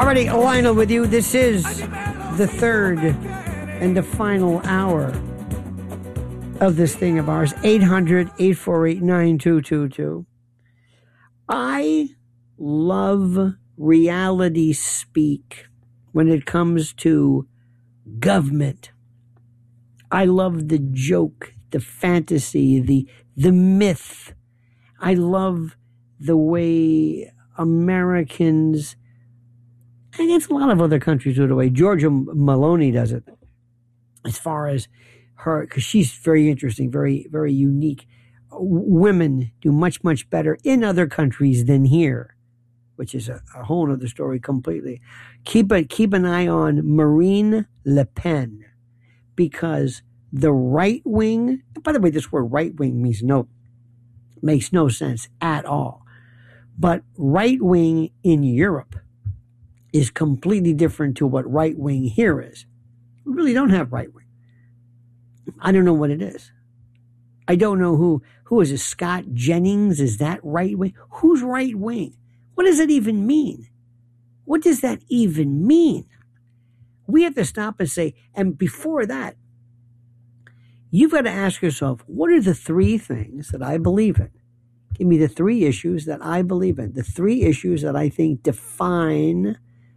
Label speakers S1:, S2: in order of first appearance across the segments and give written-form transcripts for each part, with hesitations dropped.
S1: Alrighty, Lionel with you. This is the third and the final hour of this thing of ours. 800-848-9222. I love reality speak when it comes to government. I love the joke, the fantasy, the myth. I love the way Americans, and it's a lot of other countries do it the way Georgia Maloney does it, as far as her, because she's very interesting, very, very unique. Women do much, much better in other countries than here, which is a whole other story completely. Keep an eye on Marine Le Pen, because the right wing, by the way, this word right wing makes no sense at all. But right wing in Europe is completely different to what right wing here is. We really don't have right wing. I don't know what it is. I don't know who is it. Scott Jennings, is that right wing? Who's right wing? What does it even mean? What does that even mean? We have to stop and say, and before that, you've got to ask yourself, what are the three things that I believe in? Give me the three issues that I believe in, the three issues that I think define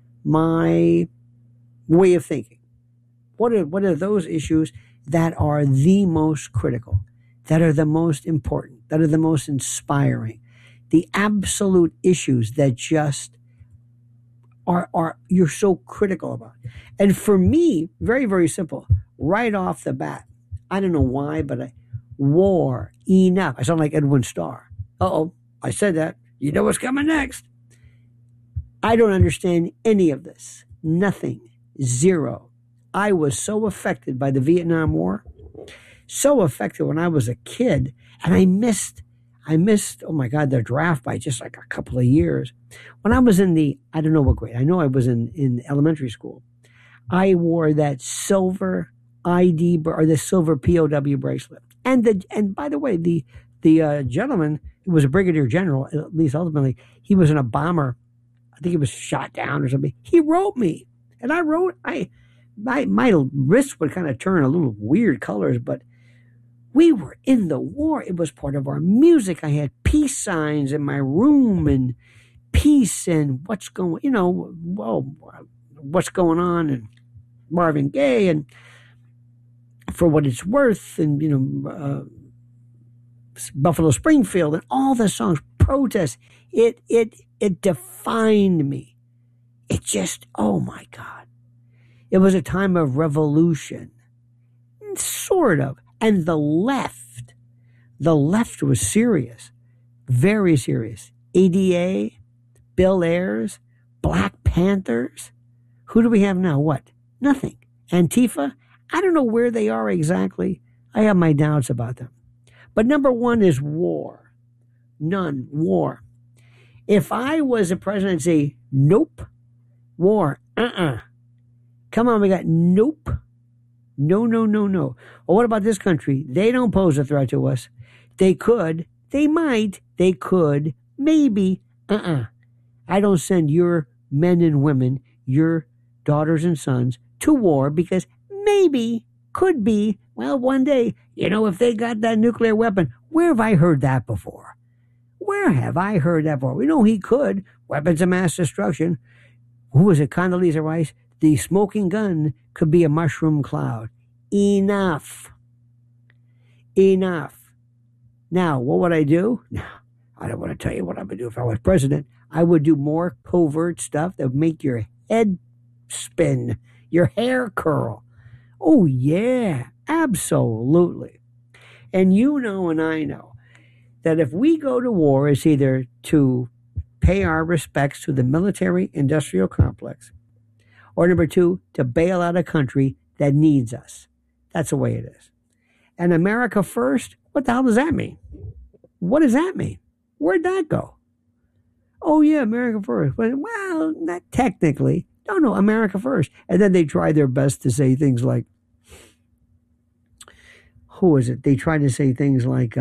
S1: my way of thinking. What are those issues that are the most critical, that are the most important, that are the most inspiring, the absolute issues that just are you're so critical about? And for me, very, very simple, right off the bat, I don't know why, but war, enough. I sound like Edwin Starr. Uh-oh, I said that. You know what's coming next. I don't understand any of this. Nothing. Zero. I was so affected by the Vietnam War, so affected when I was a kid, and I missed, oh my God, the draft by just like a couple of years. When I was in I don't know what grade, I know I was in elementary school, I wore that silver ID, or the silver POW bracelet. And by the way, the gentleman, who was a brigadier general, at least ultimately, he was in a bomber. I think he was shot down or something. He wrote me, and I wrote, my wrist would kind of turn a little weird colors, but we were in the war. It was part of our music. I had peace signs in my room, and peace and what's going on, and Marvin Gaye, and For What It's Worth, and Buffalo Springfield, and all the songs, protest. It defined me. It just, oh my God. It was a time of revolution, sort of. And the left was serious, very serious. ADA, Bill Ayers, Black Panthers. Who do we have now? What? Nothing. Antifa? I don't know where they are exactly. I have my doubts about them. But number one is war. None. War. If I was a president, I'd say, nope. War. Come on, we got nope. No. Well, what about this country? They don't pose a threat to us. They could. They might. They could. Maybe. I don't send your men and women, your daughters and sons, to war because maybe, could be, well, one day, if they got that nuclear weapon. Where have I heard that before? Where have I heard that before? We know he could. Weapons of mass destruction. Who was it? Condoleezza Rice. The smoking gun could be a mushroom cloud. Enough. Now, what would I do? No, I don't want to tell you what I would do if I was president. I would do more covert stuff that would make your head spin, your hair curl. Oh, yeah, absolutely. And and I know that if we go to war, it's either to pay our respects to the military-industrial complex, or number two, to bail out a country that needs us. That's the way it is. And America first, what the hell does that mean? What does that mean? Where'd that go? Oh, yeah, America first. Well, not technically. No, America first. And then they try their best to say things like, who is it? They try to say things like,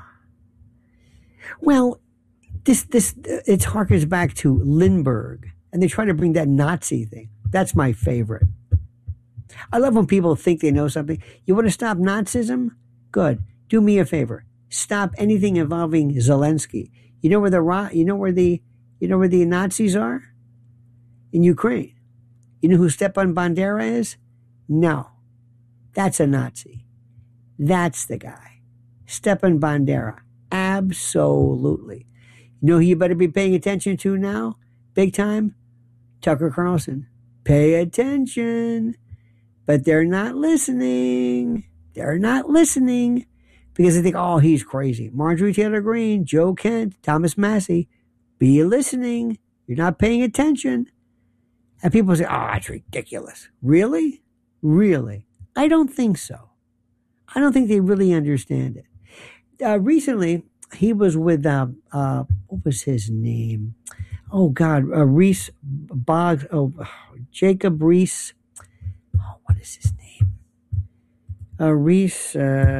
S1: well, this it harkens back to Lindbergh And they try to bring that Nazi thing. That's my favorite. I love when people think they know something. You want to stop Nazism? Good. Do me a favor. Stop anything involving Zelensky. You know where the Nazis are? In Ukraine. You know who Stepan Bandera is? No. That's a Nazi. That's the guy. Stepan Bandera. Absolutely. You know who you better be paying attention to now? Big time? Tucker Carlson. Pay attention. But they're not listening. They're not listening because they think, oh, he's crazy. Marjorie Taylor Greene, Joe Kent, Thomas Massey, be listening. You're not paying attention. And people say, oh, that's ridiculous. Really? Really? I don't think so. I don't think they really understand it. Recently, he was with, what was his name? Oh, God, Reese Boggs. Oh, Jacob Reese. Oh, what is his name? Reese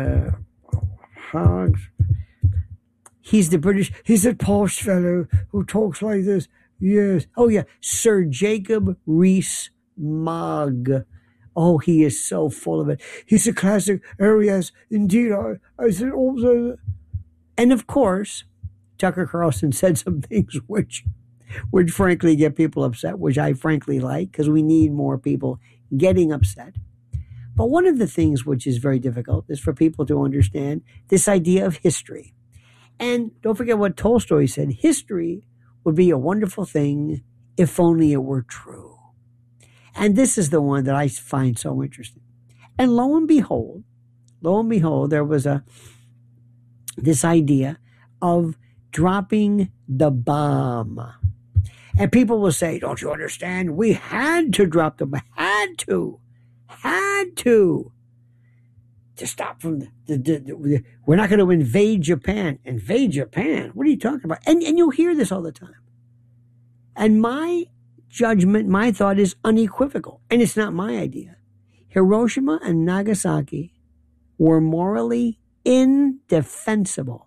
S1: Boggs. He's a posh fellow who talks like this. Yes. Oh, yeah. Sir Jacob Rees-Mogg. Oh, he is so full of it. He's a classic. Oh, yes, indeed. I said also. And of course, Tucker Carlson said some things which frankly get people upset, which I frankly like because we need more people getting upset. But one of the things which is very difficult is for people to understand this idea of history. And don't forget what Tolstoy said, history would be a wonderful thing if only it were true. And this is the one that I find so interesting. And lo and behold, there was this idea of dropping the bomb. And people will say, don't you understand? We had to drop the bomb. Had to stop from we're not going to invade Japan. Invade Japan? What are you talking about? And you'll hear this all the time. And my judgment, my thought is unequivocal. And it's not my idea. Hiroshima and Nagasaki were morally indefensible.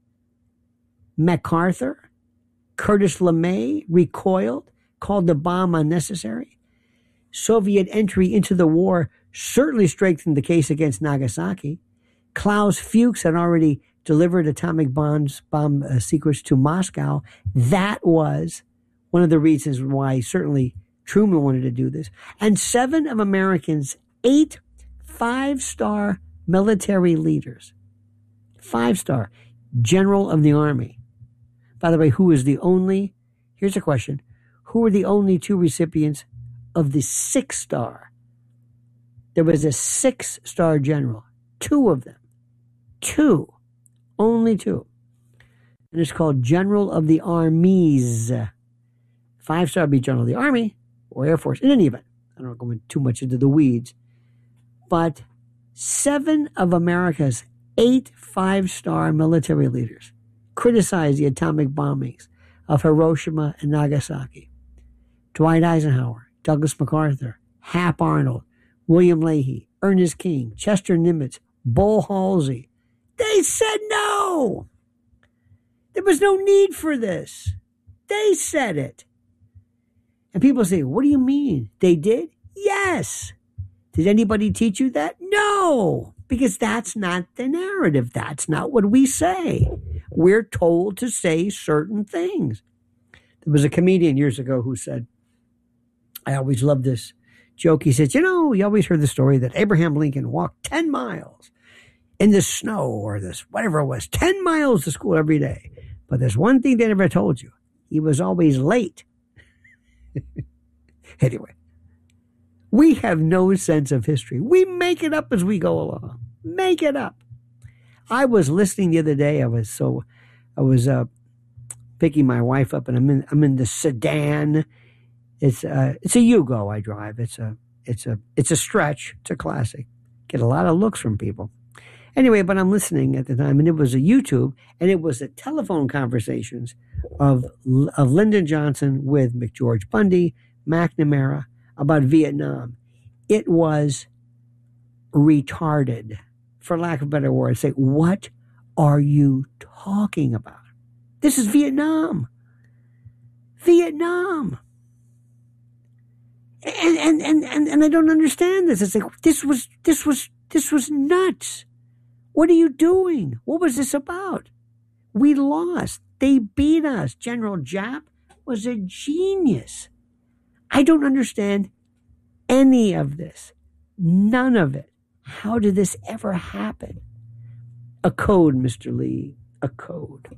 S1: MacArthur, Curtis LeMay recoiled, called the bomb unnecessary. Soviet entry into the war certainly strengthened the case against Nagasaki. Klaus Fuchs had already delivered atomic bomb secrets to Moscow. That was one of the reasons why certainly Truman wanted to do this. And 7 of Americans' 8 5-star military leaders, 5-star general of the Army. By the way, here's a question, who were the only 2 recipients of the 6-star? There was a 6-star general, 2 of them. 2. Only 2. And it's called General of the Armies. 5-star would be General of the Army or Air Force. In any event, I don't go too much into the weeds. But 7 of America's 8 5-star military leaders criticized the atomic bombings of Hiroshima and Nagasaki. Dwight Eisenhower, Douglas MacArthur, Hap Arnold, William Leahy, Ernest King, Chester Nimitz, Bull Halsey. They said no. There was no need for this. They said it. And people say, what do you mean? They did? Yes. Did anybody teach you that? No, because that's not the narrative. That's not what we say. We're told to say certain things. There was a comedian years ago who said, I always loved this joke. He said, you always heard the story that Abraham Lincoln walked 10 miles in the snow or this, whatever it was, 10 miles to school every day. But there's one thing they never told you. He was always late. Anyway, we have no sense of history. We make it up as we go along. Make it up. I was listening the other day. I was picking my wife up, and I'm in the sedan. It's a Yugo I drive. It's a stretch. It's a classic. Get a lot of looks from people. Anyway, but I'm listening at the time, and it was a YouTube, and it was the telephone conversations of Lyndon Johnson with McGeorge Bundy, McNamara, about Vietnam. It was retarded, for lack of a better word. Say, what are you talking about? This is Vietnam. Vietnam. And I don't understand this. It's like, this was nuts. What are you doing? What was this about? We lost. They beat us. General Giap was a genius. I don't understand any of this. None of it. How did this ever happen? A code, Mr. Lee. A code.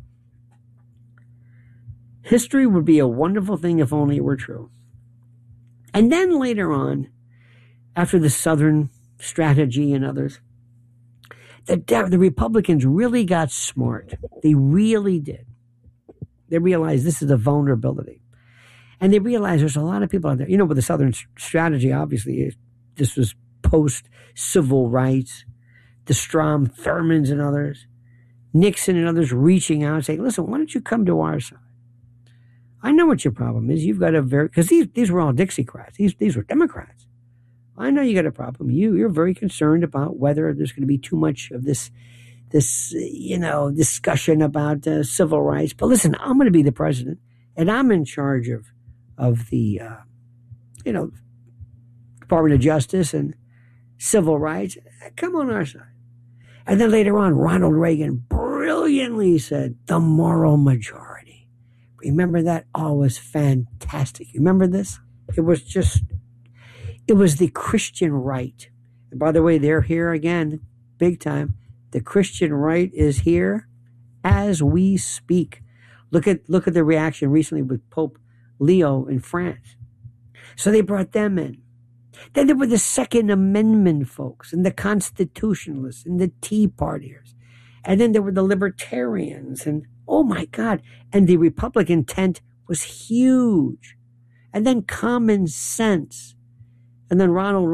S1: History would be a wonderful thing if only it were true. And then later on, after the Southern strategy and others, the Republicans really got smart. They really did. They realized this is a vulnerability. And they realized there's a lot of people out there. You know, with the Southern strategy, obviously, this was post-civil rights, the Strom Thurmonds and others, Nixon and others reaching out and saying, listen, why don't you come to our side? I know what your problem is. You've got because these were all Dixiecrats. These were Democrats. I know you got a problem. You're very concerned about whether there's going to be too much of this discussion about civil rights. But listen, I'm going to be the president, and I'm in charge of the Department of Justice and civil rights. Come on our side. And then later on, Ronald Reagan brilliantly said, the moral majority. Remember that? Oh, it was fantastic. You remember this? It was the Christian right. And by the way, they're here again, big time. The Christian right is here as we speak. Look at the reaction recently with Pope Leo in France. So they brought them in. Then there were the Second Amendment folks and the Constitutionalists and the Tea Partiers. And then there were the Libertarians and, oh my God, and the Republican tent was huge. And then common sense. And then Donald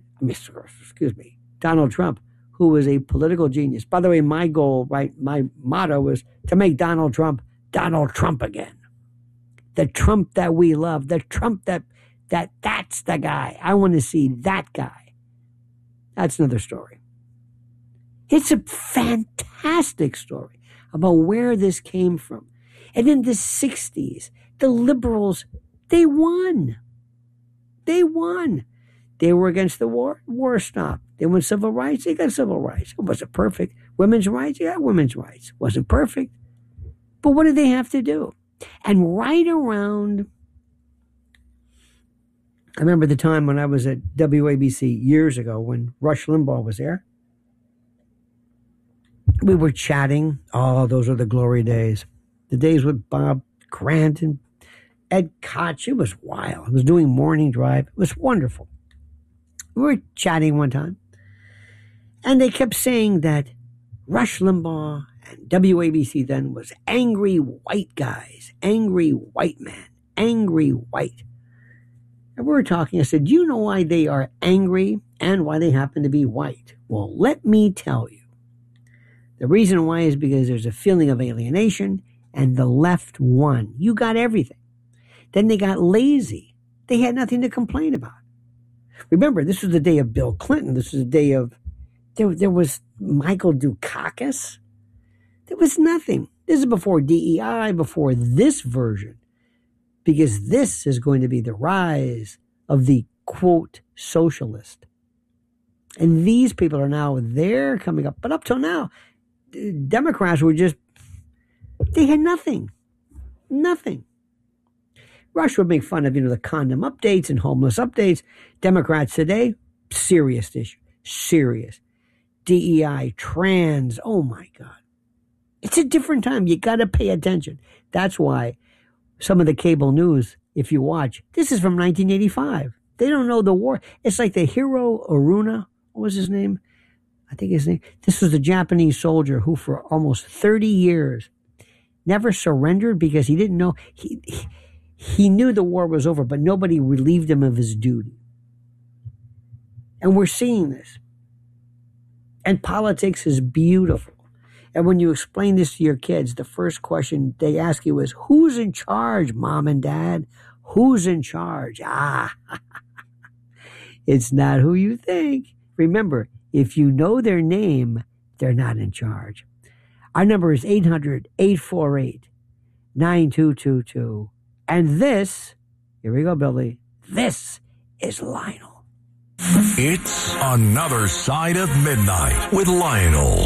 S1: Trump, who was a political genius. By the way, my goal, right, my motto was to make Donald Trump again. The Trump that we love, the Trump that's the guy. I want to see that guy. That's another story. It's a fantastic story about where this came from. And in the 60s, the liberals, they won. They won. They were against the war. War stopped. They want civil rights. They got civil rights. It wasn't perfect. Women's rights. They got women's rights. Wasn't perfect. But what did they have to do? And right around, I remember the time when I was at WABC years ago when Rush Limbaugh was there. We were chatting. Oh, those are the glory days. The days with Bob Grant and Ed Koch. It was wild. I was doing morning drive. It was wonderful. We were chatting one time, and they kept saying that Rush Limbaugh and WABC then was angry white guys, angry white man, angry white. And we were talking. I said, do you know why they are angry and why they happen to be white? Well, let me tell you. The reason why is because there's a feeling of alienation and the left won. You got everything. Then they got lazy. They had nothing to complain about. Remember, this was the day of Bill Clinton. This was the day of, there was Michael Dukakis. There was nothing. This is before DEI, before this version, because this is going to be the rise of the, quote, socialist. And these people are now, they're coming up. But up till now, Democrats were they had nothing. Nothing. Rush would make fun of, the condom updates and homeless updates. Democrats today, serious issue. Serious. DEI, trans, oh my God. It's a different time. You got to pay attention. That's why some of the cable news, if you watch, this is from 1985. They don't know the war. It's like the Hiro Aruna, what was his name? I think his name. This was a Japanese soldier who for almost 30 years never surrendered because he didn't know. He knew the war was over, but nobody relieved him of his duty. And we're seeing this. And politics is beautiful. And when you explain this to your kids, the first question they ask you is, who's in charge, Mom and Dad? Who's in charge? It's not who you think. Remember, if you know their name, they're not in charge. Our number is 800-848-9222. And this, here we go, Billy, this is Lionel.
S2: It's Another Side of Midnight with Lionel.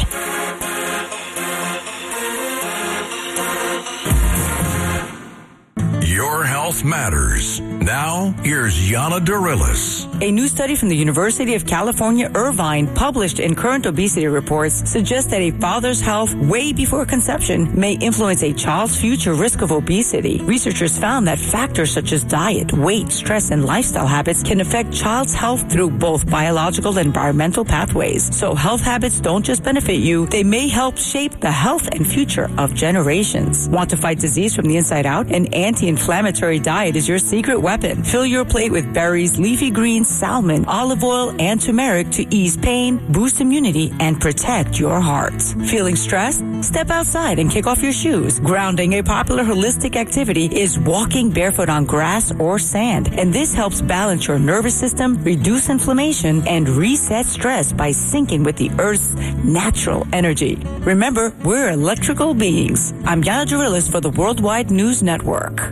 S2: Your health matters. Now, here's Yana Darilis.
S3: A new study from the University of California, Irvine, published in Current Obesity Reports, suggests that a father's health way before conception may influence a child's future risk of obesity. Researchers found that factors such as diet, weight, stress, and lifestyle habits can affect child's health through both biological and environmental pathways. So health habits don't just benefit you, they may help shape the health and future of generations. Want to fight disease from the inside out? An anti-inflammatory diet is your secret weapon. Fill your plate with berries, leafy greens, salmon, olive oil, and turmeric to ease pain, boost immunity, and protect your heart. Feeling stressed? Step outside and kick off your shoes. Grounding, a popular holistic activity, is walking barefoot on grass or sand, and this helps balance your nervous system, reduce inflammation, and reset stress by syncing with the Earth's natural energy. Remember, we're electrical beings. I'm Yana Darilis for the Worldwide News Network.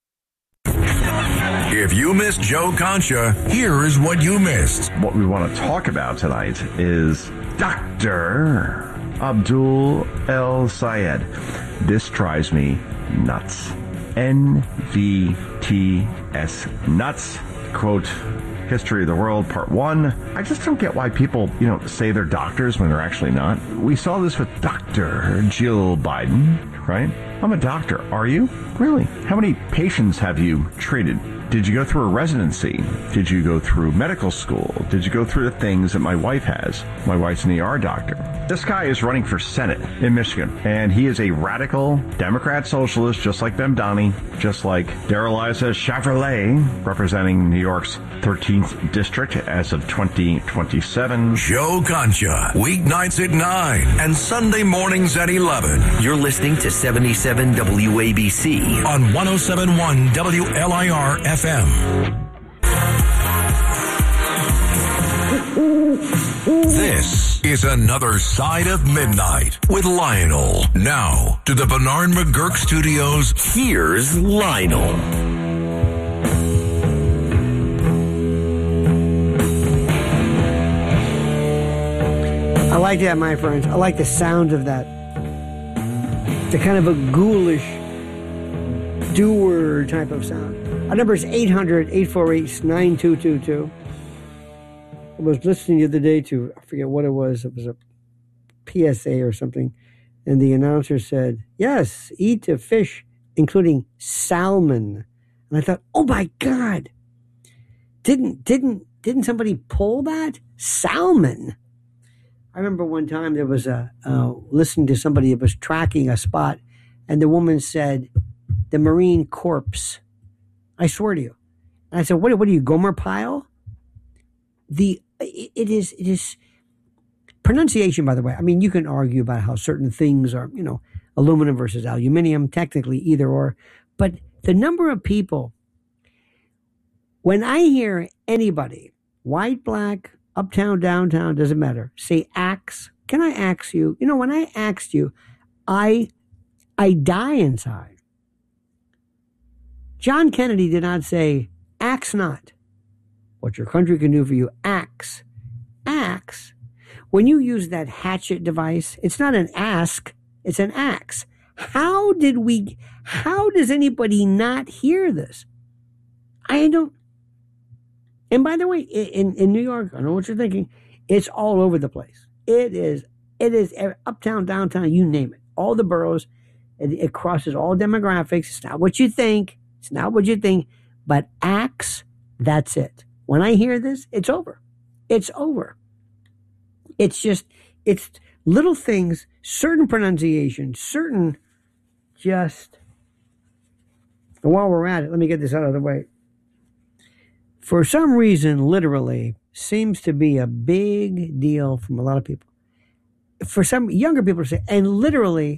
S2: If you missed Joe Concha, here is what you missed.
S4: What we want to talk about tonight is Dr. Abdul El Sayed. This drives me nuts. NVTS nuts. Quote, History of the World, Part 1. I just don't get why people, say they're doctors when they're actually not. We saw this with Dr. Jill Biden, right? I'm a doctor. Are you? Really? How many patients have you treated? Did you go through a residency? Did you go through medical school? Did you go through the things that my wife has? My wife's an ER doctor. This guy is running for Senate in Michigan, and he is a radical Democrat socialist, just like Bemdani, just like Darrell-Issa Chevrolet, representing New York's 13th district as of 2027.
S2: Joe Concha, weeknights at 9 and Sunday mornings at 11.
S5: You're listening to 77 WABC
S2: on 107.1 WLIR FM. This is Another Side of Midnight with Lionel. Now, to the Bernard McGurk Studios,
S5: here's Lionel.
S1: I like that, my friends. I like the sound of that. The kind of a ghoulish doer type of sound. Our number is 800-848-9222. I was listening the other day to, I forget what it was a PSA or something, and the announcer said, yes, eat a fish, including salmon. And I thought, oh my God, didn't somebody pull that? Salmon. I remember one time there was listening to somebody that was tracking a spot, and the woman said, the Marine Corps. I swear to you. And I said, what are you, Gomer Pyle? It is pronunciation, by the way. I mean, you can argue about how certain things are, aluminum versus aluminium, technically either or. But the number of people, when I hear anybody, white, black, uptown, downtown, doesn't matter, say axe, can I axe you? When I axed you, I die inside. John Kennedy did not say, axe not. What your country can do for you, axe. Axe. When you use that hatchet device, it's not an ask, it's an axe. How does anybody not hear this? I don't. And by the way, in New York, I know what you're thinking, it's all over the place. It is uptown, downtown, you name it. All the boroughs, it crosses all demographics. It's not what you think. It's not what you think, but axe, that's it. When I hear this, it's over. It's over. It's little things, certain pronunciation, certain just, and while we're at it, let me get this out of the way. For some reason, literally, seems to be a big deal from a lot of people. For some younger people to say, and literally,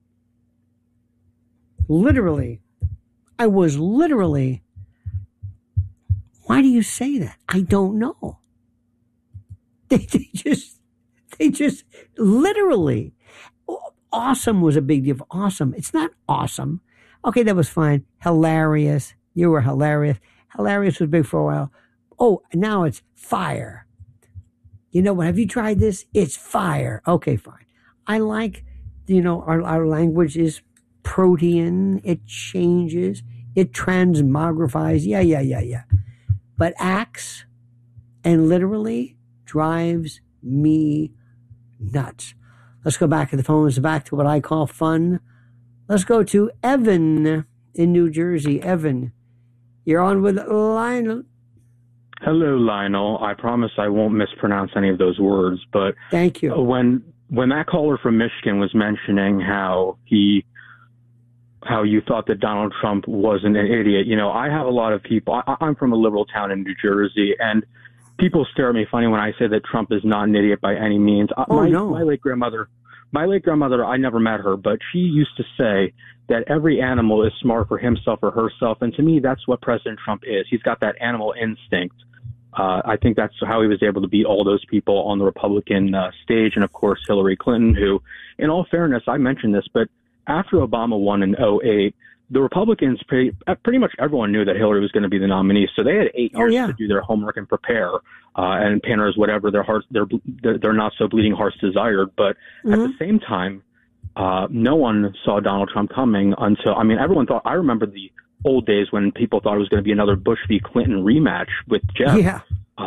S1: I was literally, why do you say that? I don't know. They just literally, awesome was a big deal. Awesome. It's not awesome. Okay, that was fine. Hilarious. You were hilarious. Hilarious was big for a while. Oh, now it's fire. You know what? Have you tried this? It's fire. Okay, fine. I like, our language is protean. It changes. It transmogrifies. Yeah. But acts and literally drives me nuts. Let's go back to the phones, back to what I call fun. Let's go to Evan in New Jersey. Evan, you're on with Lionel.
S6: Hello, Lionel. I promise I won't mispronounce any of those words, but
S1: thank you.
S6: When that caller from Michigan was mentioning how you thought that Donald Trump wasn't an idiot, I have a lot of people. I'm from a liberal town in New Jersey, and people stare at me funny when I say that Trump is not an idiot by any means.
S1: No.
S6: My late grandmother, I never met her, but she used to say that every animal is smart for himself or herself. And to me, that's what President Trump is. He's got that animal instinct. I think that's how he was able to beat all those people on the Republican stage. And of course, Hillary Clinton, who, in all fairness, I mentioned this, but after Obama won in 2008, the Republicans, pretty much everyone knew that Hillary was going to be the nominee. So they had 8 years to do their homework and prepare, and painters, whatever their hearts, their not so bleeding hearts desired. But at the same time, no one saw Donald Trump coming until, everyone thought, I remember the old days when people thought it was going to be another Bush v. Clinton rematch with Jeff.
S1: Yeah.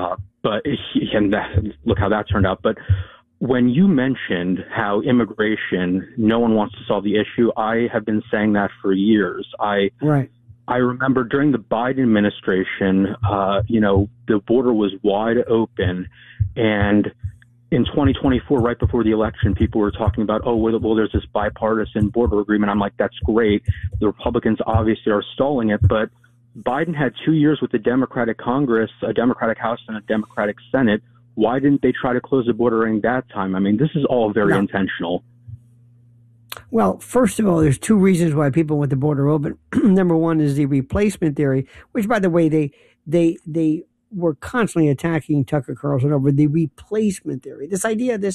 S6: Look how that turned out. But when you mentioned how immigration, no one wants to solve the issue, I have been saying that for years. I remember during the Biden administration, the border was wide open. And in 2024, right before the election, people were talking about, well, there's this bipartisan border agreement. I'm like, that's great. The Republicans obviously are stalling it. But Biden had 2 years with the Democratic Congress, a Democratic House, and a Democratic Senate. Why didn't they try to close the border during that time? This is all very intentional.
S1: Well, first of all, there's 2 reasons why people want the border open. Number one is the replacement theory, which, by the way, they were constantly attacking Tucker Carlson over the replacement theory. This idea, this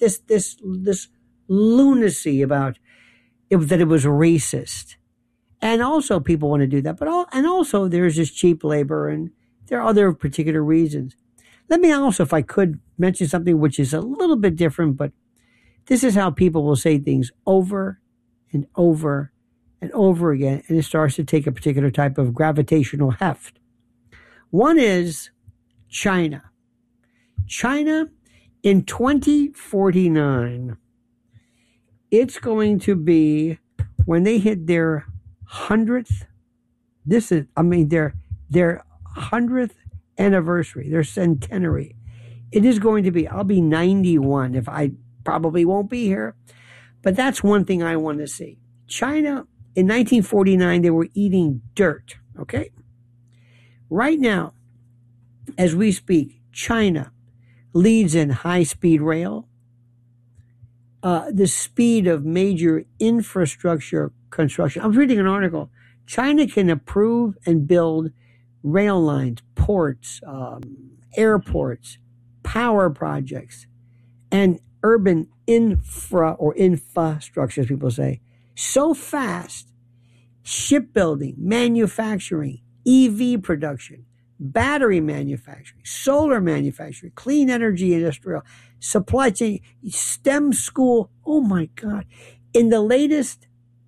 S1: lunacy about that it was racist, and also people want to do that. And also there's this cheap labor, and there are other particular reasons. Let me also, if I could, mention something which is a little bit different, but this is how people will say things over and over and over again, and it starts to take a particular type of gravitational heft. One is China. China, in 2049, it's going to be, when they hit their 100th, their 100th anniversary, their centenary. It is going to be, I'll be 91 if I probably won't be here. But that's one thing I want to see. China, in 1949, they were eating dirt, okay? Right now, as we speak, China leads in high-speed rail, the speed of major infrastructure construction. I was reading an article. China can approve and build rail lines, ports, airports, power projects, and urban infrastructure, as people say, so fast. Shipbuilding, manufacturing, EV production, battery manufacturing, solar manufacturing, clean energy industrial, supply chain, STEM school. Oh my God. In the latest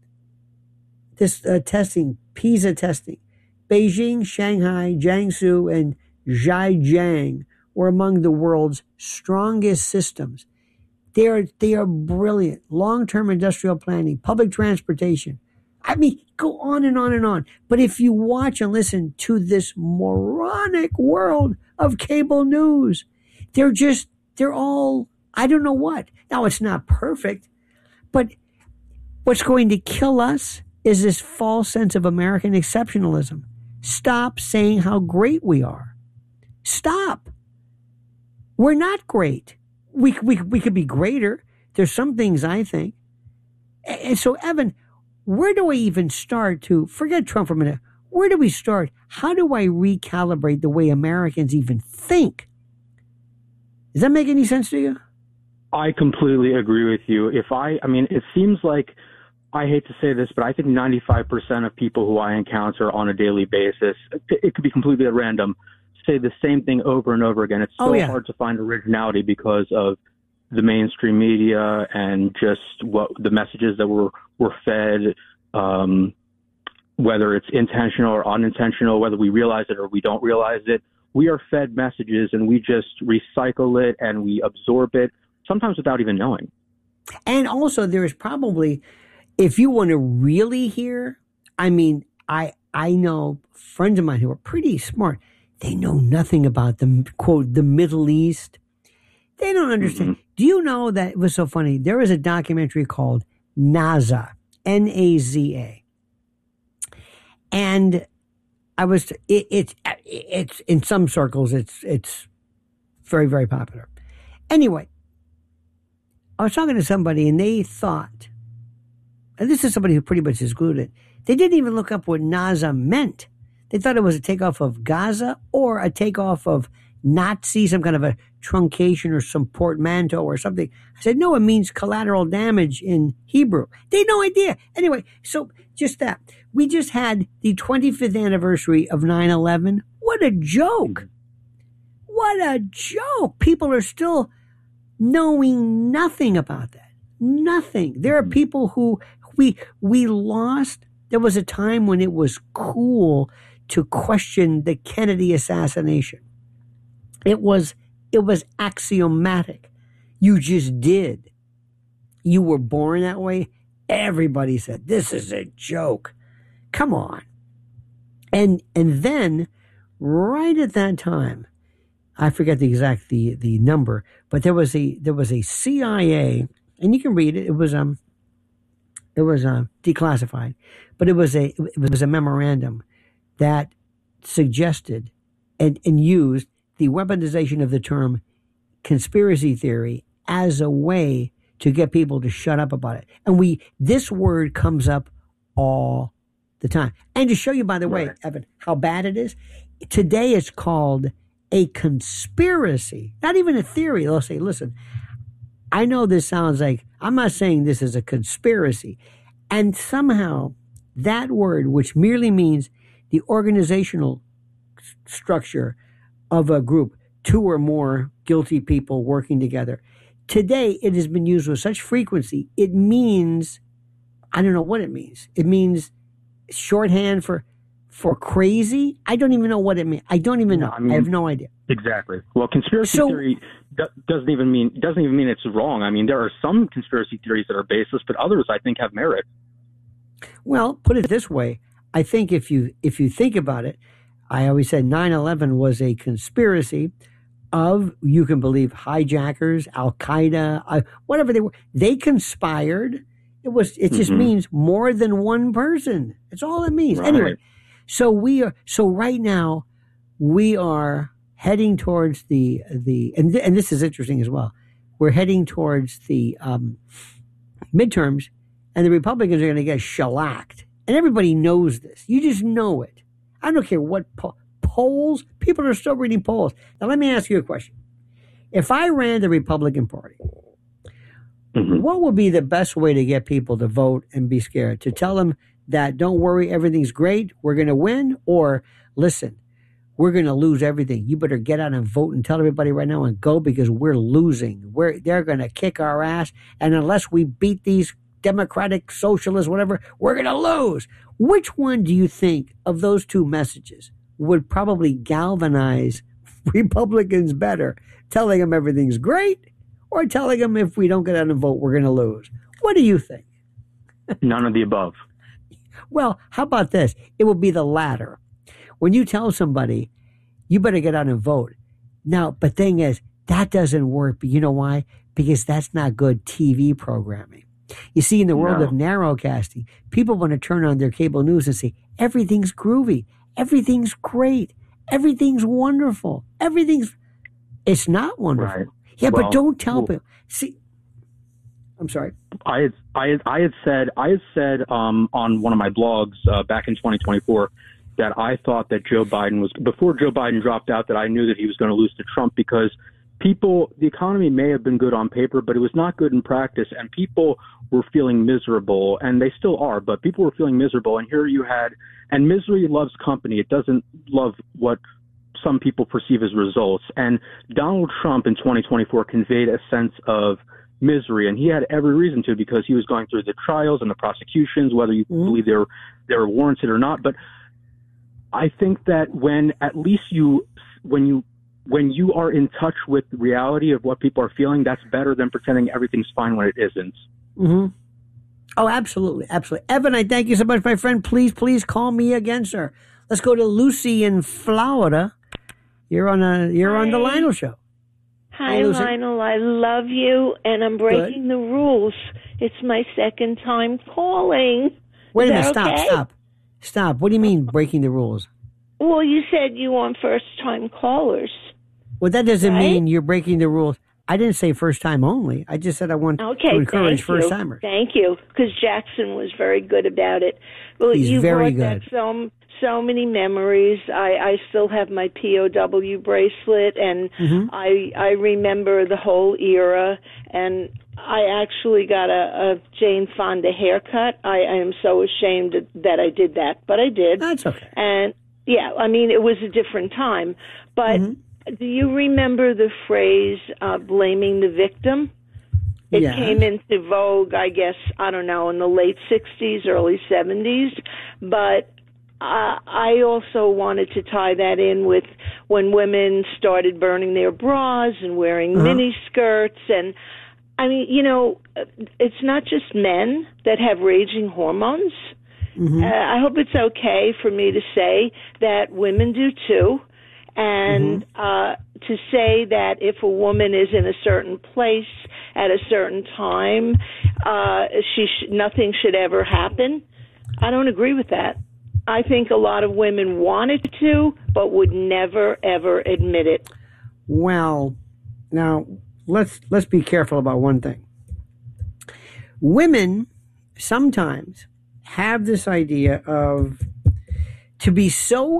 S1: testing, PISA testing, Beijing, Shanghai, Jiangsu, and Zhejiang were among the world's strongest systems. They are brilliant. Long-term industrial planning, public transportation. Go on and on and on. But if you watch and listen to this moronic world of cable news, they're all, I don't know what. Now, it's not perfect, but what's going to kill us is this false sense of American exceptionalism. Stop saying how great we are. Stop. We're not great. We could be greater. There's some things I think. And so, Evan, where do I even start to, forget Trump for a minute, where do we start? How do I recalibrate the way Americans even think? Does that make any sense to you?
S6: I completely agree with you. It seems like, I hate to say this, but I think 95% of people who I encounter on a daily basis, it could be completely at random, say the same thing over and over again. It's so hard to find originality because of the mainstream media and just what the messages that we're fed, whether it's intentional or unintentional, whether we realize it or we don't realize it. We are fed messages and we just recycle it and we absorb it, sometimes without even knowing.
S1: And also there is probably, if you want to really hear, I mean, I know friends of mine who are pretty smart. They know nothing about the, quote, the Middle East. They don't understand. Mm-hmm. Do you know that it was so funny? There was a documentary called Naza, Naza. And it's in some circles, it's very, very popular. Anyway, I was talking to somebody and they thought, and this is somebody who pretty much is glued it, they didn't even look up what Naza meant. They thought it was a takeoff of Gaza or a takeoff of Nazi, some kind of a truncation or some portmanteau or something. I said, no, it means collateral damage in Hebrew. They had no idea. Anyway, so just that. We just had the 25th anniversary of 9/11. What a joke. What a joke. People are still knowing nothing about that. Nothing. There are people who we lost. There was a time when it was cool to question the Kennedy assassination. It was axiomatic. You just did. You were born that way. Everybody said, this is a joke. Come on. And then right at that time, I forget the exact the number, but there was a CIA, and you can read it. It was declassified, but it was a memorandum that suggested and used the weaponization of the term conspiracy theory as a way to get people to shut up about it. And this word comes up all the time. And to show you, by the way, Evan, how bad it is, today it's called a conspiracy, not even a theory. They'll say, listen, I know this sounds like, I'm not saying this is a conspiracy. And somehow that word, which merely means the organizational structure of a group, two or more guilty people working together. Today, it has been used with such frequency. It means, I don't know what it means. It means shorthand for crazy. I don't even know what it means. I don't even know. I have no idea.
S6: Exactly. Well, conspiracy theory doesn't even mean it's wrong. I mean, there are some conspiracy theories that are baseless, but others I think have merit.
S1: Well, put it this way. I think if you think about it, I always said 9/11 was a conspiracy of, you can believe, hijackers, Al-Qaeda, whatever they were. They conspired. It just means more than one person. That's all it means. Right. Anyway, so right now we are heading towards and this is interesting as well. We're heading towards the midterms, and the Republicans are going to get shellacked. And everybody knows this. You just know it. I don't care what polls. People are still reading polls. Now, let me ask you a question. If I ran the Republican Party, what would be the best way to get people to vote and be scared? To tell them that, don't worry, everything's great, we're going to win? Or, listen, we're going to lose everything. You better get out and vote and tell everybody right now and go, because we're losing. They're going to kick our ass. And unless we beat these Democratic, socialists, whatever, we're going to lose. Which one do you think of those two messages would probably galvanize Republicans better? Telling them everything's great, or telling them if we don't get out and vote, we're going to lose? What do you think?
S6: None of the above.
S1: Well, how about this? It will be the latter. When you tell somebody, you better get out and vote. Now, but thing is, that doesn't work. But you know why? Because that's not good TV programming. You see, in the world of narrowcasting, people want to turn on their cable news and say, everything's groovy, everything's great, everything's wonderful, it's not wonderful. Right. Yeah, well, but don't tell people. See, I'm sorry.
S6: I had said on one of my blogs back in 2024 that I thought that Joe Biden was, before Joe Biden dropped out, that I knew that he was going to lose to Trump, because the economy may have been good on paper, but it was not good in practice, and people were feeling miserable, and they still are, but people were feeling miserable. And here you had, and misery loves company. It doesn't love what some people perceive as results. And Donald Trump in 2024 conveyed a sense of misery, and he had every reason to, because he was going through the trials and the prosecutions, whether you believe they were warranted or not. But I think that when you are in touch with the reality of what people are feeling, that's better than pretending everything's fine when it isn't.
S1: Mm-hmm. Oh, absolutely. Absolutely. Evan, I thank you so much, my friend. Please call me again, sir. Let's go to Lucy in Florida. You're on the Lionel Show.
S7: Hi, Lionel. I love you, and I'm breaking the rules. It's my second time calling.
S1: Wait a minute. Stop. What do you mean breaking the rules?
S7: Well, you said you want first-time callers.
S1: Well, that doesn't mean you're breaking the rules. I didn't say first time only. I just said I want to encourage first-timers.
S7: Thank you, because Jackson was very good about it. Well,
S1: He's very good.
S7: So many memories. I still have my POW bracelet, and I remember the whole era, and I actually got a Jane Fonda haircut. I am so ashamed that I did that, but I did.
S1: That's okay.
S7: And, yeah, I mean, it was a different time. But do you remember the phrase blaming the victim? It came into vogue, I guess, I don't know, in the late 60s, early 70s, but I also wanted to tie that in with when women started burning their bras and wearing mini skirts. And, I mean, you know, it's not just men that have raging hormones. I hope it's okay for me to say that women do too. And to say that if a woman is in a certain place at a certain time, nothing should ever happen, I don't agree with that. I think a lot of women wanted to, but would never, ever admit it.
S1: Well, now, let's be careful about one thing. Women sometimes have this idea of to be so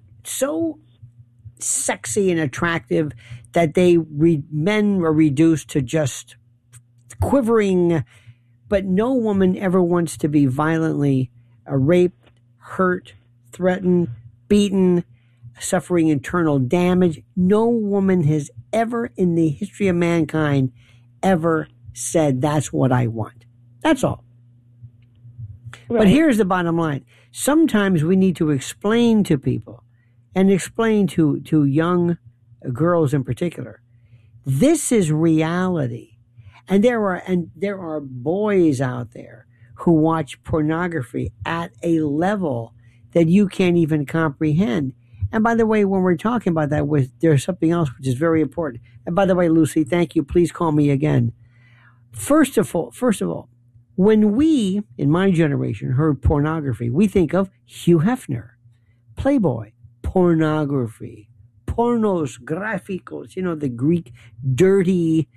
S1: sexy and attractive that men are reduced to just quivering, but no woman ever wants to be violently raped, hurt, threatened, beaten, suffering internal damage. No woman has ever in the history of mankind ever said, that's what I want. That's all. Right. But here's the bottom line. Sometimes we need to explain to people and explain to young girls in particular, this is reality. And there are boys out there who watch pornography at a level that you can't even comprehend. And by the way, when we're talking about that, there's something else which is very important. And by the way, Lucy, thank you. Please call me again. First of all, when we, in my generation, heard pornography, we think of Hugh Hefner, Playboy, pornography, pornos, graphicos, you know, the Greek dirty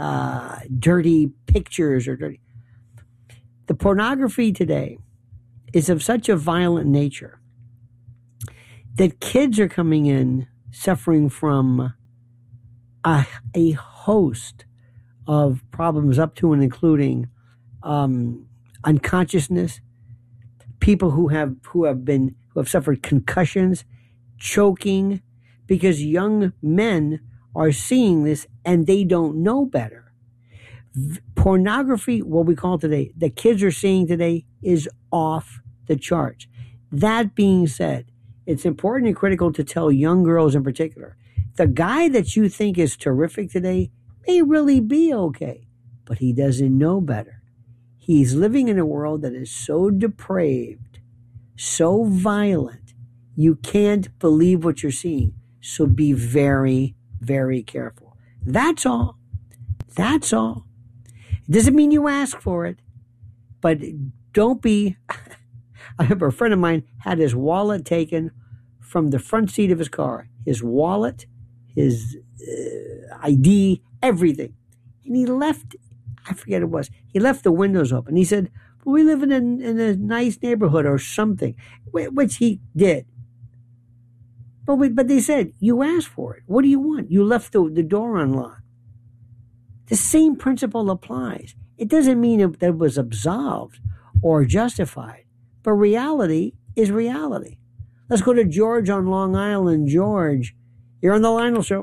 S1: pictures or dirty. The pornography today is of such a violent nature that kids are coming in suffering from a host of problems up to and including unconsciousness, people who have suffered concussions, choking, because young men are seeing this and they don't know better. Pornography, what we call today, the kids are seeing today, is off the charts. That being said, it's important and critical to tell young girls in particular, the guy that you think is terrific today may really be okay, but he doesn't know better. He's living in a world that is so depraved, so violent, you can't believe what you're seeing. So be very, very careful. That's all. That's all. It doesn't mean you ask for it, but don't be. I remember a friend of mine had his wallet taken from the front seat of his car. His wallet, his ID, everything. And he left, I forget it was, he left the windows open. He said, well, we live in a nice neighborhood or something, which he did. But they said, you asked for it. What do you want? You left the door unlocked. The same principle applies. It doesn't mean that it was absolved or justified, but reality is reality. Let's go to George on Long Island. George, you're on the Lionel Show.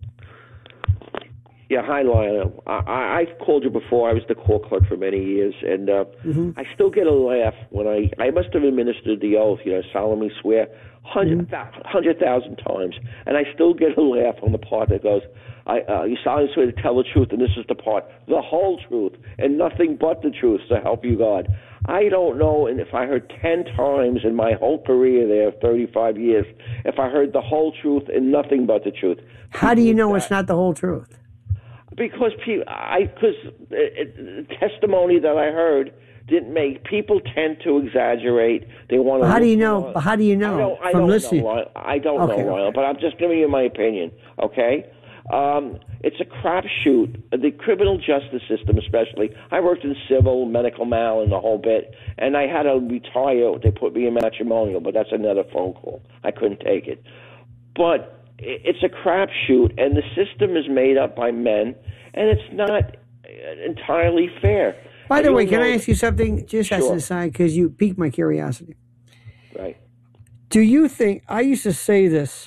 S8: Yeah, hi, Lionel. I've called you before. I was the court clerk for many years, and I still get a laugh when I must have administered the oath, solemnly swear 100,000 times, and I still get a laugh on the part that goes, you solemnly swear to tell the truth, and this is the part, the whole truth, and nothing but the truth, so help you God. I don't know, and if I heard 10 times in my whole career there, 35 years, if I heard the whole truth and nothing but the truth.
S1: How do you know it's not the whole truth?
S8: Because testimony that I heard didn't make people tend to exaggerate. They want to.
S1: How do you know? How do you know?
S8: I don't know. I don't know, Lionel, but I'm just giving you my opinion. Okay, it's a crapshoot. The criminal justice system, especially. I worked in civil, medical mal, and the whole bit, and I had to retire. They put me in matrimonial, but that's another phone call. I couldn't take it, but. It's a crapshoot, and the system is made up by men, and it's not entirely fair.
S1: By the way, can I ask you something, just as an aside, because you piqued my curiosity?
S8: Right.
S1: Do you think, I used to say this,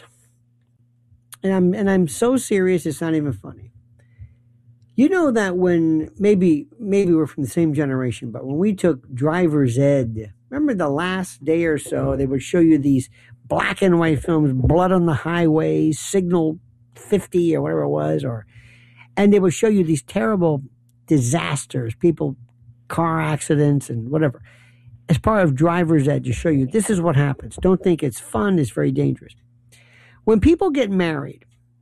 S1: and I'm so serious, it's not even funny. You know that when, maybe we're from the same generation, but when we took driver's ed, remember the last day or so, they would show you these black and white films, Blood on the Highway, Signal 50 or whatever it was, and they would show you these terrible disasters, car accidents and whatever. As part of driver's ed, to show you this is what happens. Don't think it's fun, it's very dangerous. When people get married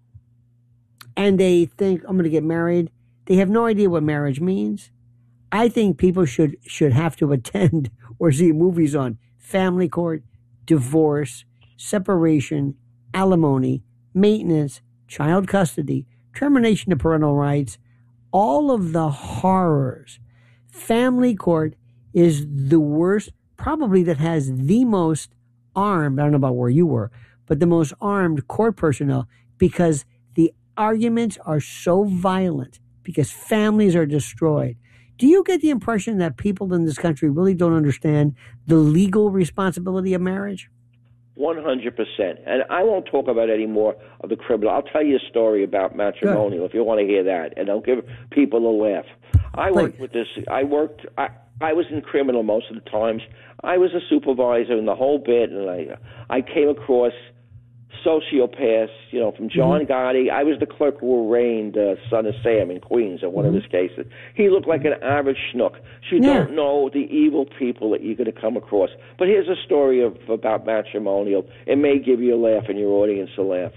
S1: and they think, I'm going to get married, they have no idea what marriage means. I think people should have to attend or see movies on family court, divorce, separation, alimony, maintenance, child custody, termination of parental rights, all of the horrors. Family court is the worst, probably that has the most armed, I don't know about where you were, but the most armed court personnel, because the arguments are so violent, because families are destroyed. Do you get the impression that people in this country really don't understand the legal responsibility of marriage?
S8: 100%. And I won't talk about any more of the criminal. I'll tell you a story about matrimonial if you want to hear that, and I'll give people a laugh. I worked with this. I was in criminal most of the times. I was a supervisor in the whole bit, and I came across sociopaths, from John Gotti. I was the clerk who arraigned Son of Sam in Queens in one of his cases. He looked like an average schnook. So you don't know the evil people that you're going to come across. But here's a story about matrimonial. It may give you a laugh and your audience a laugh.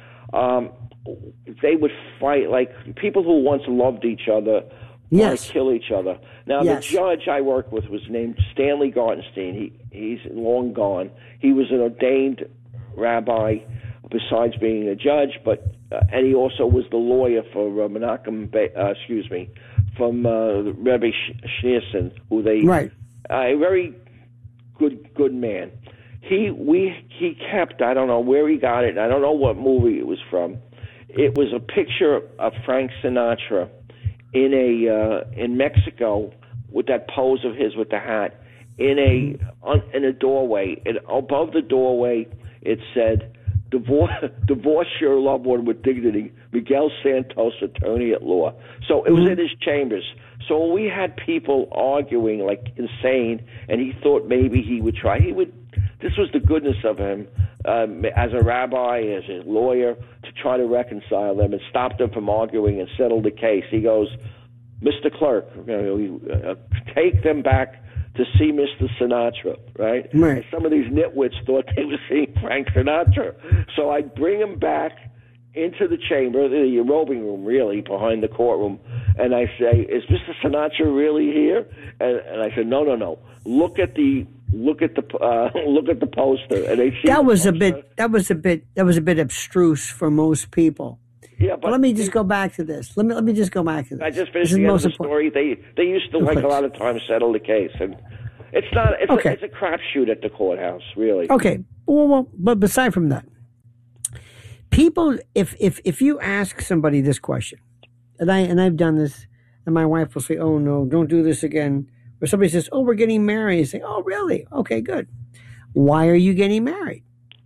S8: They would fight like people who once loved each other. Want to kill each other. Now, the judge I worked with was named Stanley Gartenstein. He's long gone. He was an ordained rabbi, besides being a judge, and he also was the lawyer for Menachem, from Rebbe Schneerson, who a very good man. He kept, I don't know where he got it, I don't know what movie it was from. It was a picture of Frank Sinatra in Mexico with that pose of his with the hat in a doorway, and above the doorway it said, divorce your loved one with dignity, Miguel Santos, attorney at law. So it was in his chambers. So we had people arguing like insane, and he thought maybe he would try. This was the goodness of him as a rabbi, as a lawyer, to try to reconcile them and stop them from arguing and settle the case. He goes, Mr. Clerk, take them back to see Mr. Sinatra, right? And some of these nitwits thought they were seeing Frank Sinatra. So I'd bring him back into the chamber, the robing room, really, behind the courtroom, and I say, "Is Mr. Sinatra really here?" And I said, "No. Look at the poster." And they see that was a bit abstruse for most people. Yeah, but let me just go back to this. Let me just go back to this. I just finished the end of the story. They used to a lot of times settle the case, and it's not. It's a crapshoot at the courthouse, really.
S1: Okay, well, but aside from that, people, if you ask somebody this question, and I've done this, and my wife will say, "Oh no, don't do this again." Or somebody says, "Oh, we're getting married," you say, "Oh, really? Okay, good. Why are you getting married?"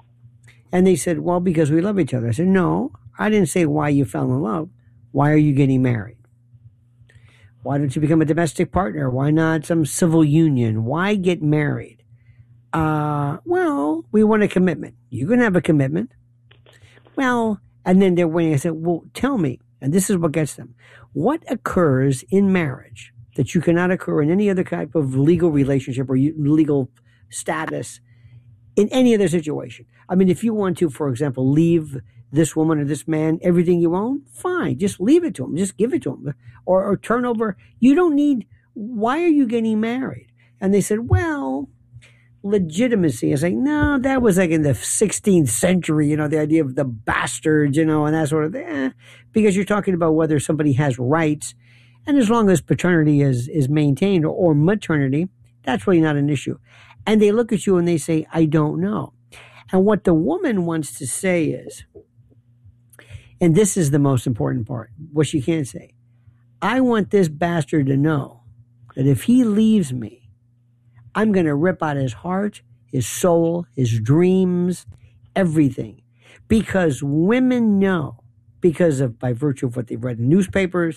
S1: And they said, well, because we love each other. I said, no, I didn't say why you fell in love. Why are you getting married? Why don't you become a domestic partner? Why not some civil union? Why get married? Well, we want a commitment. You can have a commitment. Well, and then they're waiting. I said, well, tell me, and this is what gets them. What occurs in marriage that you cannot occur in any other type of legal relationship or legal status in any other situation? I mean, if you want to, for example, leave this woman or this man everything you own, fine. Just leave it to him. Just give it to him. Or turn over. You don't need, why are you getting married? And they said, well, legitimacy. I was like, no, that was like in the 16th century, the idea of the bastards, and that sort of thing. Because you're talking about whether somebody has rights. And as long as paternity is maintained or maternity, that's really not an issue. And they look at you and they say, I don't know. And what the woman wants to say is, and this is the most important part, what she can't say, I want this bastard to know that if he leaves me, I'm going to rip out his heart, his soul, his dreams, everything. Because women know, by virtue of what they've read in newspapers,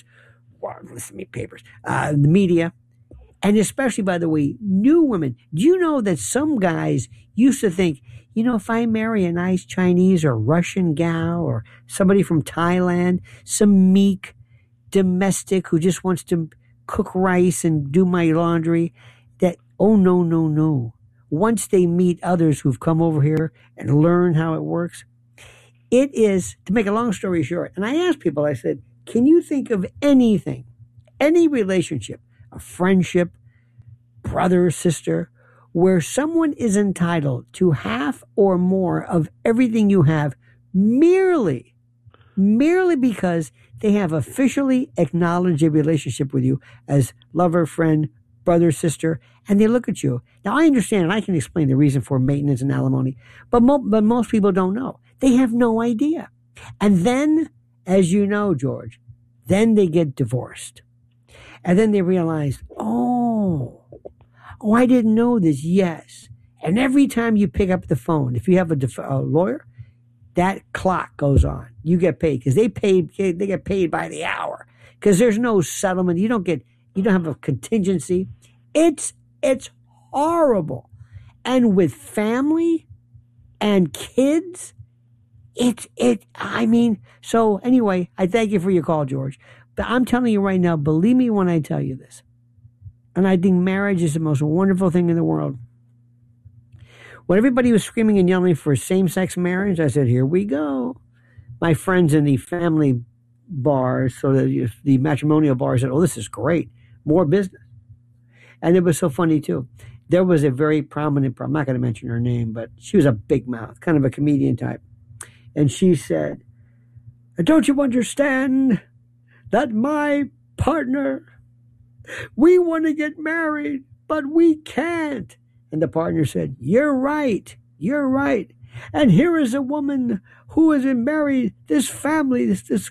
S1: the media, and especially, by the way, new women. Do you know that some guys used to think, if I marry a nice Chinese or Russian gal or somebody from Thailand, some meek domestic who just wants to cook rice and do my laundry, that, oh, no. Once they meet others who've come over here and learn how it works, it is, to make a long story short, and I asked people, I said, can you think of anything, any relationship, a friendship, brother or sister, where someone is entitled to half or more of everything you have merely because they have officially acknowledged a relationship with you as lover, friend, brother, sister, and they look at you. Now, I understand, and I can explain the reason for maintenance and alimony, but most people don't know. They have no idea. And then, as you know, George, then they get divorced. And then they realize, oh, I didn't know this. Yes. And every time you pick up the phone, if you have a lawyer, that clock goes on. You get paid because they get paid by the hour because there's no settlement. You don't have a contingency. It's horrible. And with family and kids, so anyway, I thank you for your call, George. But I'm telling you right now, believe me when I tell you this. And I think marriage is the most wonderful thing in the world. When everybody was screaming and yelling for same-sex marriage, I said, here we go. My friends in the family bars, so the matrimonial bars said, oh, this is great. More business. And it was so funny, too. There was a very prominent, I'm not going to mention her name, but she was a big mouth, kind of a comedian type. And she said, don't you understand that my partner, we want to get married, but we can't. And the partner said, you're right. And here is a woman who has been married, this family, this